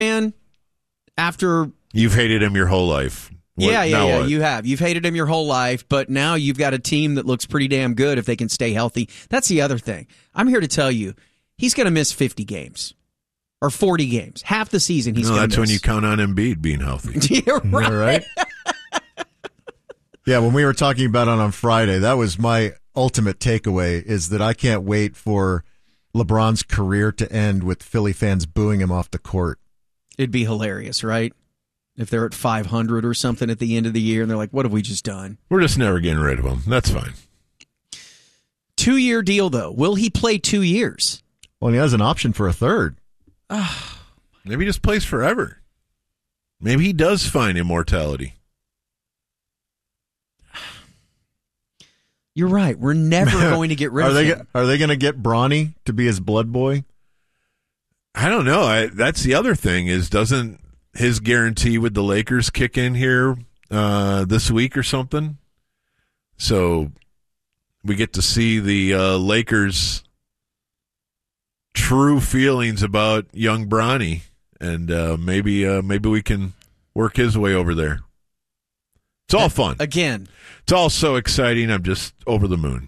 fan after... You've hated him your whole life. Yeah, What? you have. You've hated him your whole life, but now you've got a team that looks pretty damn good if they can stay healthy. That's the other thing. I'm here to tell you, he's going to miss 50 games or 40 games. Half the season he's going to miss. That's when you count on Embiid being healthy. You're right. Yeah, right? Yeah, when we were talking about it on Friday, that was my ultimate takeaway, is that I can't wait for LeBron's career to end with Philly fans booing him off the court. It'd be hilarious, right? If they're at 500 or something at the end of the year, and they're like, what have we just done? We're just never getting rid of him. That's fine. 2-year deal, though. Will he play 2 years? Well, he has an option for a third. Maybe he just plays forever. Maybe he does find immortality. You're right. We're never going to get rid of him. Are they going to get Bronny to be his blood boy? I don't know. That's the other thing, is doesn't his guarantee with the Lakers kick in here this week or something? So we get to see the Lakers' true feelings about young Bronny, and maybe we can work his way over there. It's all fun. Again. It's all so exciting. I'm just over the moon.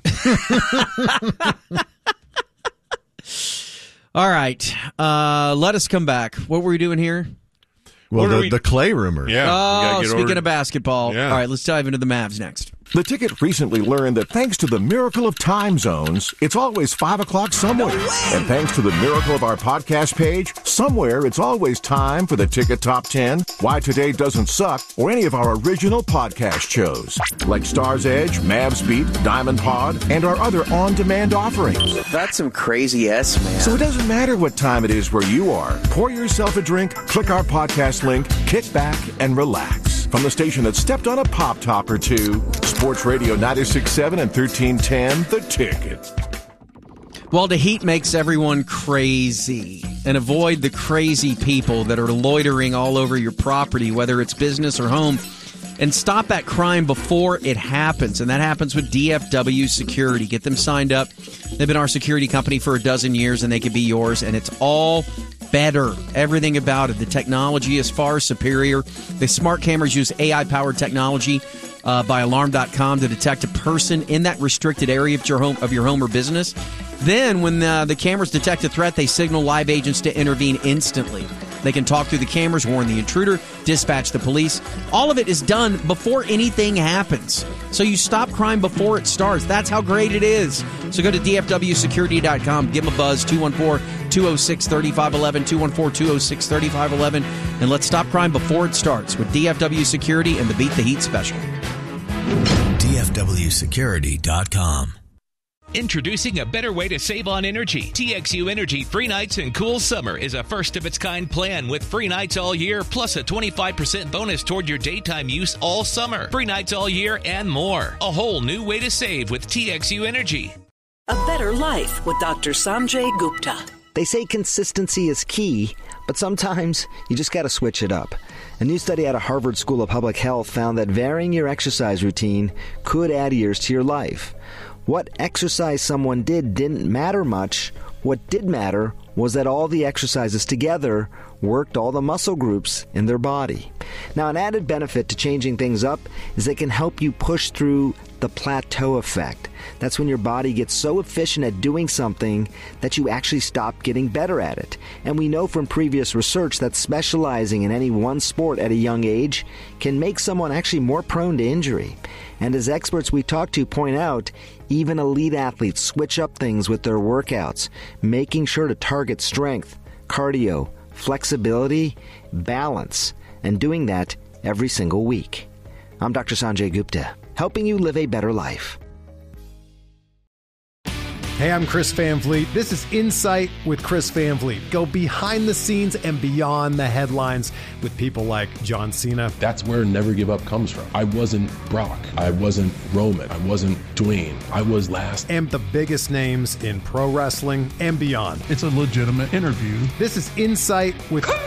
All right. Let us come back. What were we doing here? Well, the Clay rumor. Yeah. Oh, speaking of basketball. Yeah. All right, let's dive into the Mavs next. The Ticket recently learned that thanks to the miracle of time zones, it's always 5 o'clock somewhere. And thanks to the miracle of our podcast page, somewhere it's always time for the Ticket Top 10, Why Today Doesn't Suck, or any of our original podcast shows, like Star's Edge, Mavs Beat, Diamond Pod, and our other on-demand offerings. That's some crazy S, man. So it doesn't matter what time it is where you are. Pour yourself a drink, click our podcast link, kick back, and relax. From the station that stepped on a pop top or two, Sports Radio 96.7 and 1310, The Ticket. Well, the heat makes everyone crazy. And avoid the crazy people that are loitering all over your property, whether it's business or home. And stop that crime before it happens. And that happens with DFW Security. Get them signed up. They've been our security company for 12 years, and they could be yours. And it's all better. Everything about it. The technology is far superior. The smart cameras use AI-powered technology by Alarm.com to detect a person in that restricted area of your home or business. Then, when the cameras detect a threat, they signal live agents to intervene instantly. They can talk through the cameras, warn the intruder, dispatch the police. All of it is done before anything happens. So you stop crime before it starts. That's how great it is. So go to DFWsecurity.com, give them a buzz, 214-206-3511, 214-206-3511, and let's stop crime before it starts with DFW Security and the Beat the Heat special. DFWsecurity.com. Introducing a better way to save on energy. TXU Energy Free Nights and Cool Summer is a first-of-its-kind plan with free nights all year, plus a 25% bonus toward your daytime use all summer. Free nights all year and more. A whole new way to save with TXU Energy. A Better Life with Dr. Sanjay Gupta. They say consistency is key, but sometimes you just got to switch it up. A new study out of Harvard School of Public Health found that varying your exercise routine could add years to your life. What exercise someone did didn't matter much. What did matter was that all the exercises together worked all the muscle groups in their body. Now, an added benefit to changing things up is they can help you push through the plateau effect. That's when your body gets so efficient at doing something that you actually stop getting better at it. And we know from previous research that specializing in any one sport at a young age can make someone actually more prone to injury. And as experts we talk to point out, even elite athletes switch up things with their workouts, making sure to target strength, cardio, flexibility, balance, and doing that every single week. I'm Dr. Sanjay Gupta, helping you live a better life. Hey, I'm Chris Van Vliet. This is Insight with Chris Van Vliet. Go behind the scenes and beyond the headlines with people like John Cena. That's where Never Give Up comes from. I wasn't Brock. I wasn't Roman. I wasn't Dwayne. I was last. And the biggest names in pro wrestling and beyond. It's a legitimate interview. This is Insight with Chris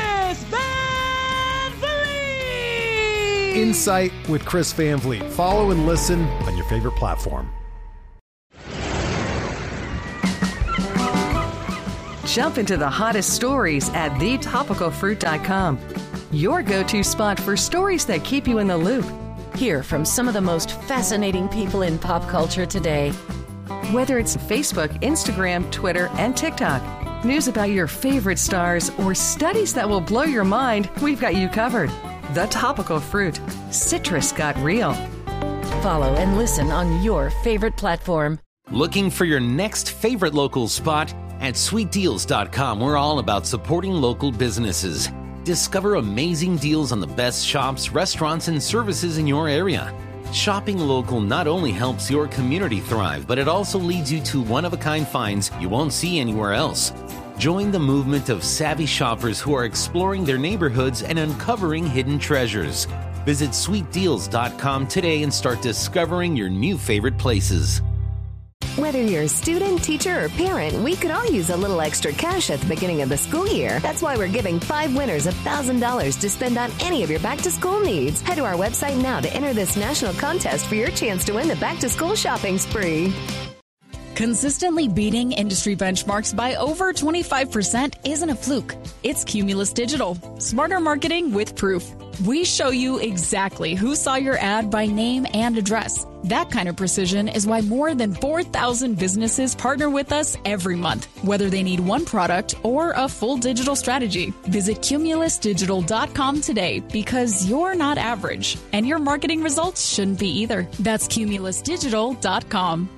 Van Vliet. Insight with Chris Van Vliet. Follow and listen on your favorite platform. Jump into the hottest stories at thetopicalfruit.com. Your go-to spot for stories that keep you in the loop. Hear from some of the most fascinating people in pop culture today. Whether it's Facebook, Instagram, Twitter, and TikTok, news about your favorite stars, or studies that will blow your mind, we've got you covered. The Topical Fruit. Citrus got real. Follow and listen on your favorite platform. Looking for your next favorite local spot? At sweetdeals.com, we're all about supporting local businesses. Discover amazing deals on the best shops, restaurants, and services in your area. Shopping local not only helps your community thrive, but it also leads you to one-of-a-kind finds you won't see anywhere else. Join the movement of savvy shoppers who are exploring their neighborhoods and uncovering hidden treasures. Visit sweetdeals.com today and start discovering your new favorite places. Whether you're a student, teacher, or parent, we could all use a little extra cash at the beginning of the school year. That's why we're giving 5 winners $1,000 to spend on any of your back-to-school needs. Head to our website now to enter this national contest for your chance to win the back-to-school shopping spree. Consistently beating industry benchmarks by over 25% isn't a fluke. It's Cumulus Digital. Smarter marketing with proof. We show you exactly who saw your ad by name and address. That kind of precision is why more than 4,000 businesses partner with us every month, whether they need one product or a full digital strategy. Visit cumulusdigital.com today because you're not average, and your marketing results shouldn't be either. That's cumulusdigital.com.